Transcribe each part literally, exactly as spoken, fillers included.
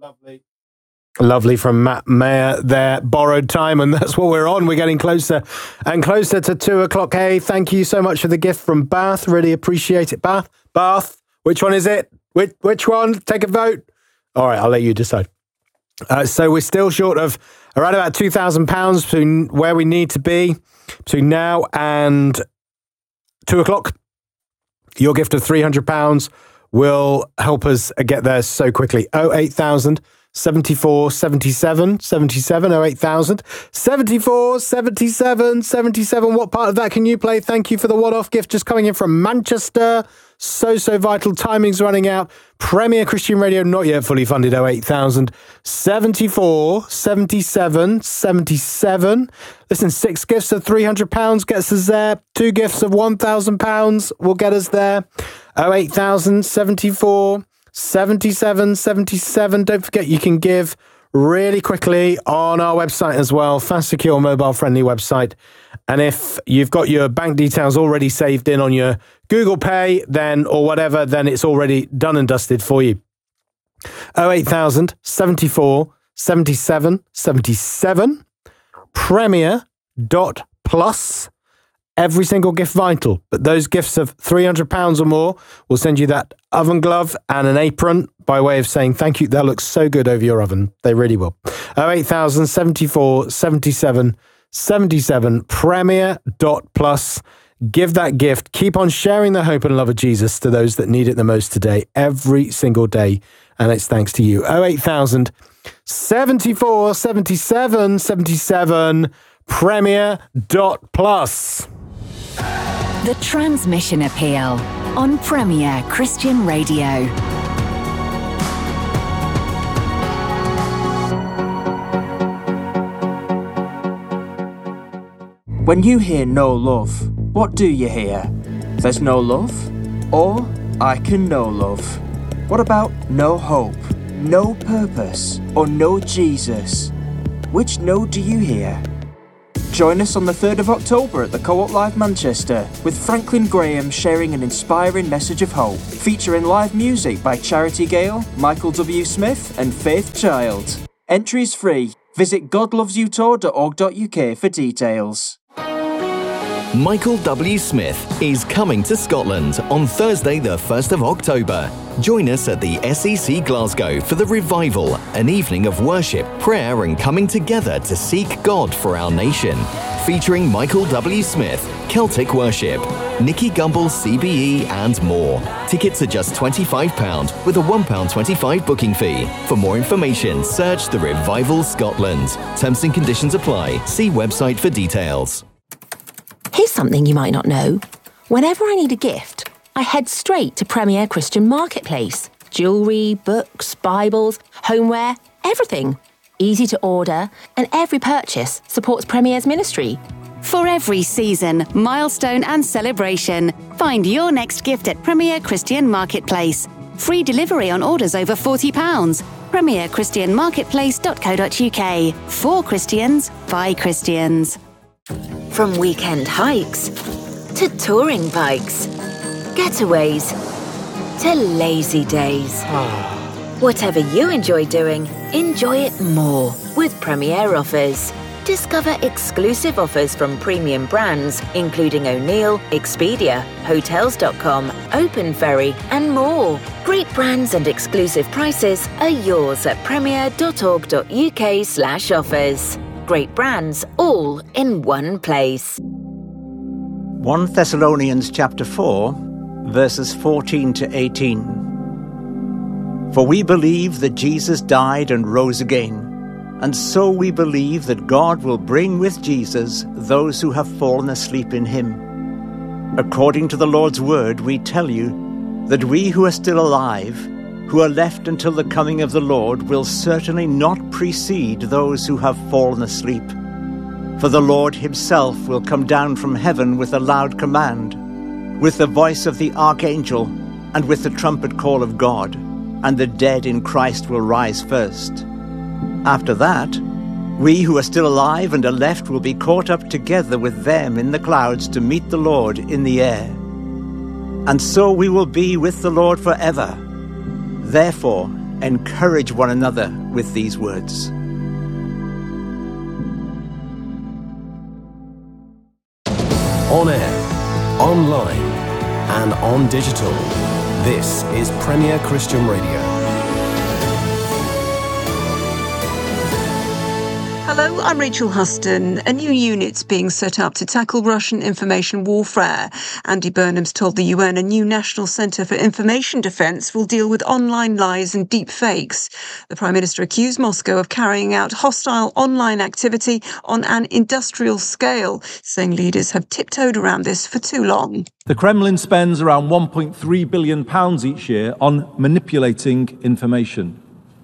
Lovely. Lovely from Matt Mayer there. Borrowed Time, and that's what we're on. We're getting closer and closer to two o'clock. Hey, thank you so much for the gift from Bath. Really appreciate it. Bath? Bath? Which one is it? Which, which one? Take a vote. All right, I'll let you decide. Uh, so we're still short of around about two thousand pounds between where we need to be between now and two o'clock. Your gift of three hundred pounds will help us get there so quickly. oh eight thousand seventy-four seventy-seven seventy-seven oh eight thousand seventy-four seventy-seven seventy-seven. What part of that can you play? Thank you for the one-off gift just coming in from Manchester. So, so vital. Timing's running out. Premier Christian Radio, not yet fully funded. oh eight thousand seventy-four seventy-seven seventy-seven. Listen, six gifts of three hundred pounds gets us there. Two gifts of one thousand pounds will get us there. oh eight thousand seventy-four seventy-seven seventy-seven. Don't forget you can give really quickly on our website as well. Fast, secure, mobile-friendly website. And if you've got your bank details already saved in on your Google Pay, then or whatever, then it's already done and dusted for you. oh eight thousand seventy-four seventy-seven seventy-seven. Premier dot plus. Every single gift vital, but those gifts of three hundred pounds or more will send you that oven glove and an apron by way of saying thank you. They'll look so good over your oven. They really will. oh eight thousand seventy-four seventy-seven seventy-seven. Premier dot plus. Give that gift. Keep on sharing the hope and love of Jesus to those that need it the most today, every single day. And it's thanks to you. oh eight thousand seventy-four seventy-seven seventy-seven. Premier dot plus. The Transmission Appeal on Premier Christian Radio. When you hear no love, what do you hear? There's no love? Or I can know love? What about no hope, no purpose, or no Jesus? Which no do you hear? Join us on the third of October at the Co-op Live Manchester with Franklin Graham sharing an inspiring message of hope, featuring live music by Charity Gale, Michael W. Smith and Faith Child. Entries free. Visit god loves you tour dot org dot u k for details. Michael W. Smith is coming to Scotland on Thursday the first of October. Join us at the S E C Glasgow for the Revival, an evening of worship, prayer and coming together to seek God for our nation. Featuring Michael W. Smith, Celtic Worship, Nicky Gumbel C B E and more. Tickets are just twenty-five pounds with a one pound twenty-five booking fee. For more information, search The Revival Scotland. Terms and conditions apply. See website for details. Here's something you might not know. Whenever I need a gift, I head straight to Premier Christian Marketplace. Jewellery, books, Bibles, homeware, everything. Easy to order, and every purchase supports Premier's ministry. For every season, milestone and celebration, find your next gift at Premier Christian Marketplace. Free delivery on orders over forty pounds. premier christian marketplace dot co dot u k. For Christians, by Christians. From weekend hikes to touring bikes, getaways to lazy days. Whatever you enjoy doing, enjoy it more with Premier Offers. Discover exclusive offers from premium brands, including O'Neill, Expedia, Hotels dot com, Open Ferry, and more. Great brands and exclusive prices are yours at premier dot org dot u k slash offers. Great brands, all in one place. First Thessalonians chapter four, verses fourteen to eighteen. For we believe that Jesus died and rose again, and so we believe that God will bring with Jesus those who have fallen asleep in him. According to the Lord's word, we tell you that we who are still alive, who are left until the coming of the Lord, will certainly not precede those who have fallen asleep. For the Lord himself will come down from heaven with a loud command, with the voice of the archangel, and with the trumpet call of God, and the dead in Christ will rise first. After that, we who are still alive and are left will be caught up together with them in the clouds to meet the Lord in the air. And so we will be with the Lord forever. Therefore, encourage one another with these words. On air, online, and on digital. This is Premier Christian Radio. Hello, I'm Rachel Huston. A new unit's being set up to tackle Russian information warfare. Andy Burnham's told the U N a new National Centre for Information Defence will deal with online lies and deep fakes. The Prime Minister accused Moscow of carrying out hostile online activity on an industrial scale, saying leaders have tiptoed around this for too long. The Kremlin spends around one point three billion pounds each year on manipulating information.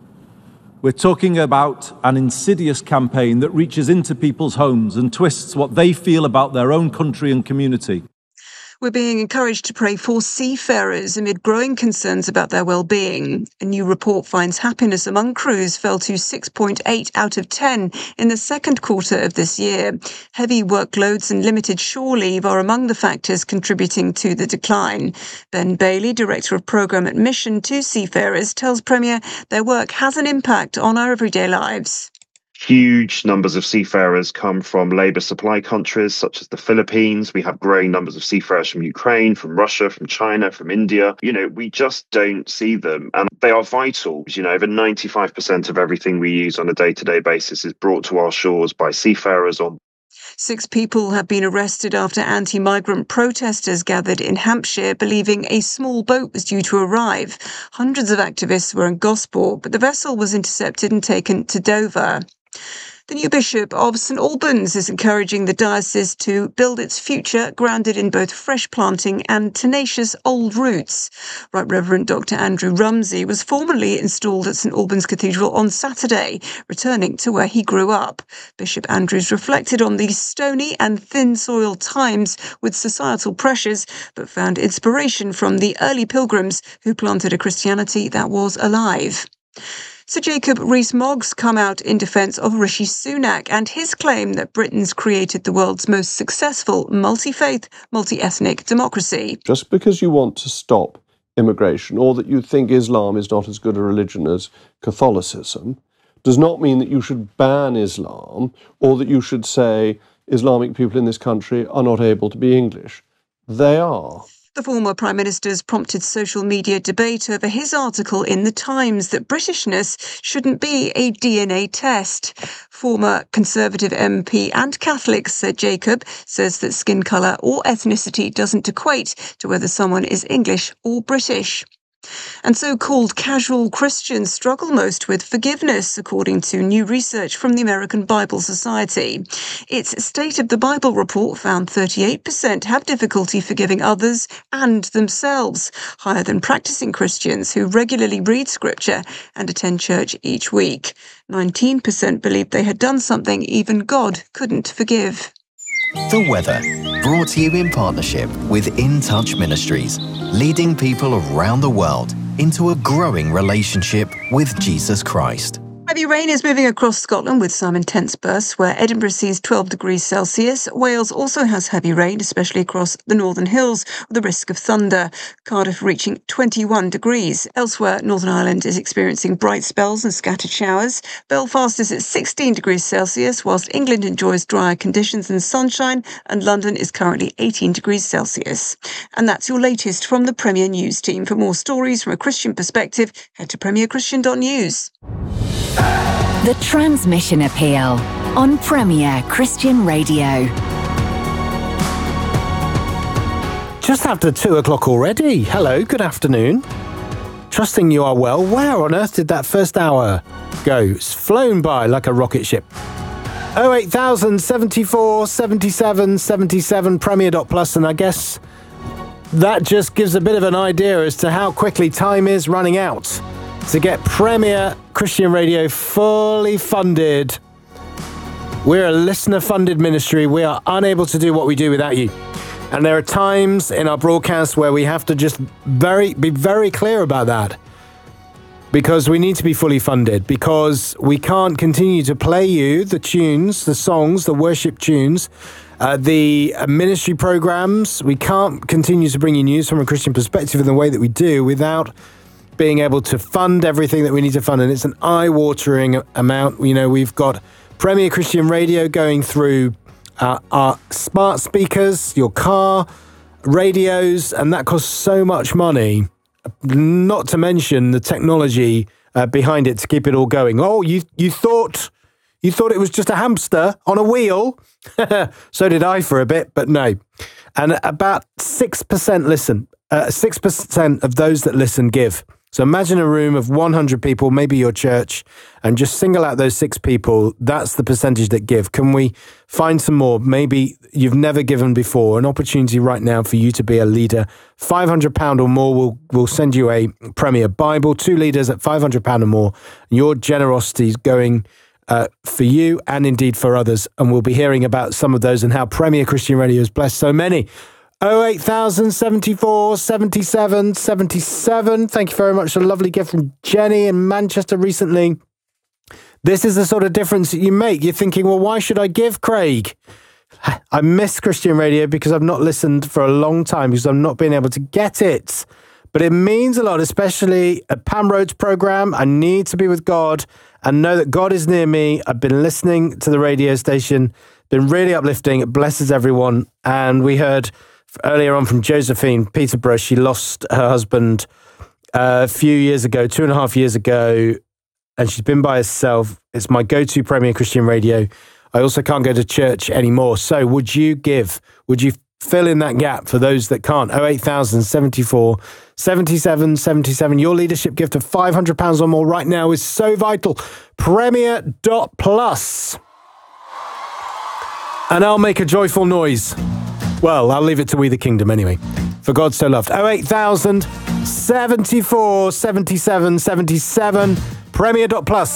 We're talking about an insidious campaign that reaches into people's homes and twists what they feel about their own country and community. We're being encouraged to pray for seafarers amid growing concerns about their well-being. A new report finds happiness among crews fell to six point eight out of ten in the second quarter of this year. Heavy workloads and limited shore leave are among the factors contributing to the decline. Ben Bailey, Director of Programme at Mission to Seafarers, tells Premier their work has an impact on our everyday lives. Huge numbers of seafarers come from labour supply countries such as the Philippines. We have growing numbers of seafarers from Ukraine, from Russia, from China, from India. You know, we just don't see them. And they are vital. You know, over ninety-five percent of everything we use on a day-to-day basis is brought to our shores by seafarers on. Six people have been arrested after anti-migrant protesters gathered in Hampshire, believing a small boat was due to arrive. Hundreds of activists were in Gosport, but the vessel was intercepted and taken to Dover. The new Bishop of St Albans is encouraging the diocese to build its future grounded in both fresh planting and tenacious old roots. Right Reverend Doctor Andrew Rumsey was formally installed at St Albans Cathedral on Saturday, returning to where he grew up. Bishop Andrews reflected on these stony and thin-soil times with societal pressures, but found inspiration from the early pilgrims who planted a Christianity that was alive. Sir Jacob Rees-Mogg's come out in defence of Rishi Sunak and his claim that Britain's created the world's most successful multi-faith, multi-ethnic democracy. Just because you want to stop immigration or that you think Islam is not as good a religion as Catholicism does not mean that you should ban Islam or that you should say Islamic people in this country are not able to be English. They are. The former Prime Minister's prompted social media debate over his article in The Times that Britishness shouldn't be a D N A test. Former Conservative M P and Catholic Sir Jacob says that skin colour or ethnicity doesn't equate to whether someone is English or British. And so-called casual Christians struggle most with forgiveness, according to new research from the American Bible Society. Its State of the Bible report found thirty-eight percent have difficulty forgiving others and themselves, higher than practicing Christians who regularly read Scripture and attend church each week. nineteen percent believed they had done something even God couldn't forgive. The weather, brought to you in partnership with In Touch Ministries, leading people around the world into a growing relationship with Jesus Christ. Heavy rain is moving across Scotland with some intense bursts, where Edinburgh sees twelve degrees Celsius. Wales also has heavy rain, especially across the Northern Hills, with the risk of thunder. Cardiff reaching twenty-one degrees. Elsewhere, Northern Ireland is experiencing bright spells and scattered showers. Belfast is at sixteen degrees Celsius, whilst England enjoys drier conditions and sunshine, and London is currently eighteen degrees Celsius. And that's your latest from the Premier News team. For more stories from a Christian perspective, head to premier christian dot news. The Transmission Appeal on Premier Christian Radio. Just after two o'clock already. Hello, good afternoon. Trusting you are well. Where on earth did that first hour go? It's flown by like a rocket ship. oh eight thousand seventy-four seventy-seven seventy-seven premier dot plus, and I guess that just gives a bit of an idea as to how quickly time is running out to get Premier Christian Radio fully funded. We're a listener-funded ministry. We are unable to do what we do without you. And there are times in our broadcast where we have to just very be very clear about that. Because we need to be fully funded. Because we can't continue to play you the tunes, the songs, the worship tunes, uh, the uh, ministry programs. We can't continue to bring you news from a Christian perspective in the way that we do without being able to fund everything that we need to fund. And it's an eye-watering amount. You know, we've got Premier Christian Radio going through uh, our smart speakers, your car, radios, and that costs so much money, not to mention the technology uh, behind it to keep it all going. Oh, you you thought you thought it was just a hamster on a wheel? So did I for a bit, but no. And about six percent listen. Uh, six percent of those that listen give. So imagine a room of one hundred people, maybe your church, and just single out those six people. That's the percentage that give. Can we find some more? Maybe you've never given before. An opportunity right now for you to be a leader. five hundred pounds or more, we'll, we'll send you a Premier Bible. Two leaders at five hundred pounds or more. Your generosity is going uh, for you and indeed for others. And we'll be hearing about some of those and how Premier Christian Radio has blessed so many. oh eight thousand seventy-four seventy-seven seventy-seven. Thank you very much. A lovely gift from Jenny in Manchester recently. This is the sort of difference that you make. You're thinking, well, why should I give, Craig? I miss Christian Radio because I've not listened for a long time because I've not been able to get it. But it means a lot, especially at Pam Road's program. I need to be with God and know that God is near me. I've been listening to the radio station, been really uplifting. It blesses everyone. And we heard earlier on from Josephine Peterborough. She lost her husband uh, a few years ago, two and a half years ago, and she's been by herself. It's my go-to Premier Christian Radio. I also can't go to church anymore. So would you give? Would you fill in that gap for those that can't? oh eight thousand seventy-four seventy-seven seventy-seven. Your leadership gift of five hundred pounds or more right now is so vital. Premier dot plus. And I'll make a joyful noise. Well, I'll leave it to We the Kingdom anyway. For God so loved. oh eight thousand seventy-four seventy-seven seventy-seven. Premier dot plus.